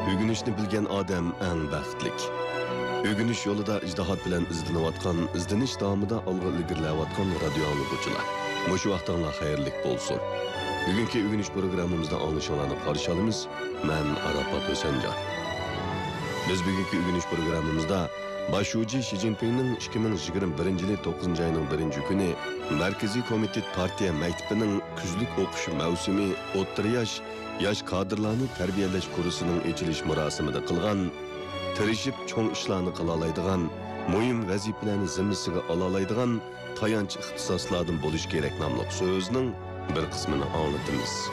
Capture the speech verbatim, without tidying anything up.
Ögünüşni bilgen adam eng baxtlik. Ögünüş yolida ijtihad bilan izlanayotgan, izlanish davomida olg'a ilgirlayotgan radio anglaguvchilar. Mushu vaqtinglar xayrlik bo'lsin. Bugungi ögünüş programmamizda anglashinglarni qarshi olamiz. Men Arafat O'sanjon. Biz bugungi ögünüş programmamizda Başuji Xi Jinpingning ikki ming yigirma birinchi yil to'qqizinchi oyning birinchi kuni Markaziy komitet partiya maktabining kuzlik o'qish mavsumi o'rta yosh yosh kadrlarni tarbiyalash kursining ochilish marosimida qilgan, tirishib cho'ng ishlarni qila oladigan, muhim vazifalarni zimmasiga ola oladigan tayanch ixtisoslardan bo'lish kerak nomli so'zning bir qismini anglatamiz.